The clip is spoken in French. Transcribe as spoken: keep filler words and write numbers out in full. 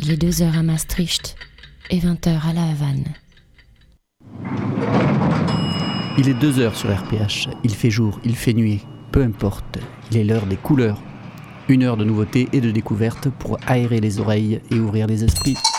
Il est deux heures à Maastricht et vingt heures à La Havane. Il est deux heures sur R P H. Il fait jour, il fait nuit. Peu importe. Il est l'heure des couleurs. Une heure de nouveautés et de découvertes pour aérer les oreilles et ouvrir les esprits.